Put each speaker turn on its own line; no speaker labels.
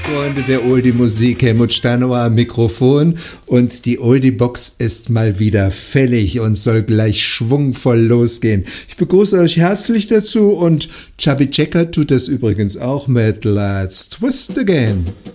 Freunde der Oldie-Musik, Helmut Steinauer am Mikrofon und die Oldie-Box ist mal wieder fällig und soll gleich schwungvoll losgehen. Ich begrüße euch herzlich dazu und Chubby Checker tut das übrigens auch mit Let's Twist Again.